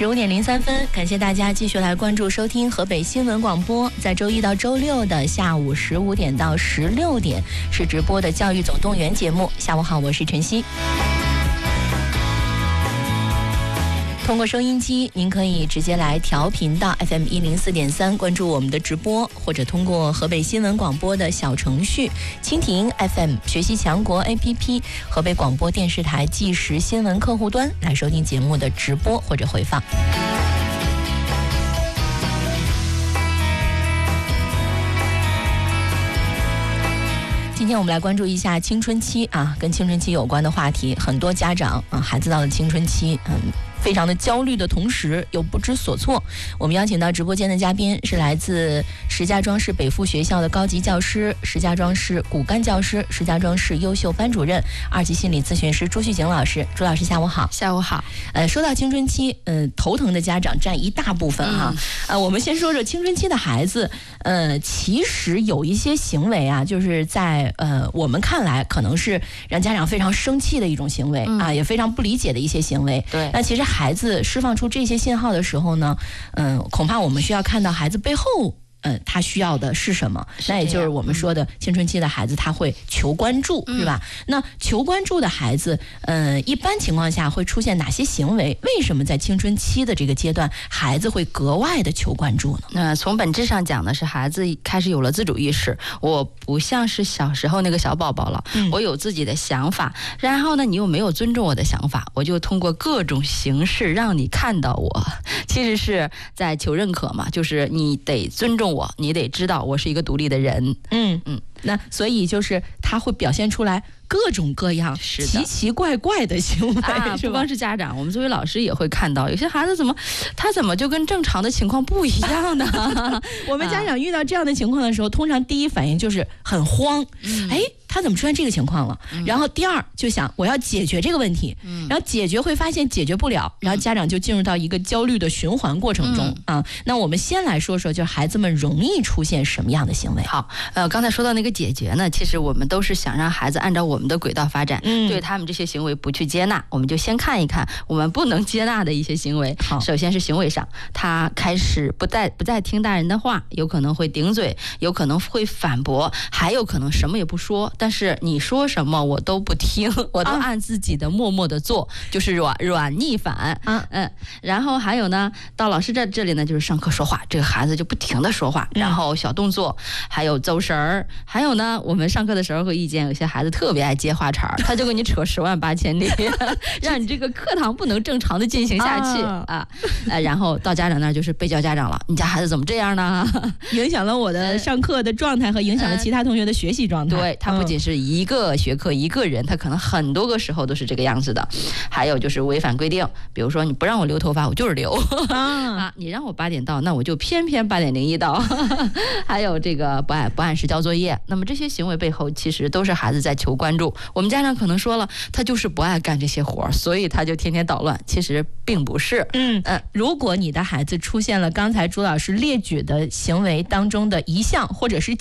15点03分，感谢大家继续来关注收听河北新闻广播，在周一到周六的下午15点到16点是直播的教育总动员节目。下午好，我是晨曦。通过收音机，您可以直接来调频到 FM 104.3，关注我们的直播，或者通过河北新闻广播的小程序、蜻蜓 FM、学习强国 APP、河北广播电视台即时新闻客户端来收听节目的直播或者回放。今天我们来关注一下青春期啊，跟青春期有关的话题。很多家长啊，孩子到了青春期，非常的焦虑的同时又不知所措。我们邀请到直播间的嘉宾是来自石家庄市北附学校的高级教师、石家庄市骨干教师、石家庄市优秀班主任、2级心理咨询师朱旭景老师。朱老师下午好。 下午好。 说到青春期，头疼的家长占一大部分哈。我们先说说青春期的孩子，其实有一些行为啊，就是在我们看来可能是让家长非常生气的一种行为啊，也非常不理解的一些行为。 对， 那其实孩子释放出这些信号的时候呢，恐怕我们需要看到孩子背后他需要的是什么？那也就是我们说的青春期的孩子，他会求关注，是吧？那求关注的孩子，一般情况下会出现哪些行为？为什么在青春期的这个阶段，孩子会格外的求关注呢？ 那从本质上讲呢，是孩子开始有了自主意识，我不像是小时候那个小宝宝了，我有自己的想法，然后呢，你又没有尊重我的想法，我就通过各种形式让你看到我，其实是在求认可嘛，就是你得尊重我，你得知道我是一个独立的人。 那所以就是他会表现出来各种各样奇奇怪怪的行为啊，不光是家长，我们作为老师也会看到，有些孩子怎么就跟正常的情况不一样呢？ 我们家长遇到这样的情况的时候，通常第一反应就是很慌，他怎么出现这个情况了？然后第二就想我要解决这个问题，然后解决会发现解决不了，然后家长就进入到一个焦虑的循环过程中啊。那我们先来说说，就孩子们容易出现什么样的行为？ 好，刚才说到那个解决呢，其实我们都是想让孩子按照我们的轨道发展，对他们这些行为不去接纳，我们就先看一看我们不能接纳的一些行为。首先是行为上，他开始不再听大人的话，有可能会顶嘴，有可能会反驳，还有可能什么也不说。但是你说什么我都不听，我都按自己的默默的做，就是软逆反。然后还有呢，到老师这里呢，就是上课说话，这个孩子就不停的说话，然后小动作，还有走神儿，还有呢，我们上课的时候会遇见有些孩子特别爱接话茬，他就跟你扯10万8千里，让你这个课堂不能正常的进行下去然后到家长那儿就是被叫家长了，你家孩子怎么这样呢？ 影响了我的上课的状态和影响了其他同学的学习状态。 对，他不仅是一个学科一个人，他可能很多个时候都是这个样子的。还有就是违反规定，比如说你不让我留头发，我就是留你让我8点到，那我就偏偏8点01到还有这个不按时交作业，那么这些行为背后其实都是孩子在求关注。我们家长可能说了，他就是不爱干这些活，所以他就天天捣乱，其实并不是。 如果你的孩子出现了刚才朱老师列举的行为当中的一项或者是